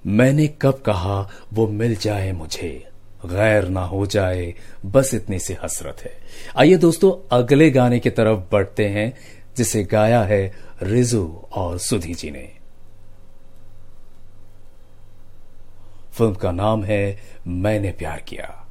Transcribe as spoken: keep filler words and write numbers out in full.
मैंने कब कहा वो मिल जाए मुझे, गैर ना हो जाए, बस इतनी सी हसरत है। आइए दोस्तों अगले गाने की तरफ बढ़ते हैं, जिसे गाया है रिजू और सुधी जी ने। फिल्म का नाम है मैंने प्यार किया।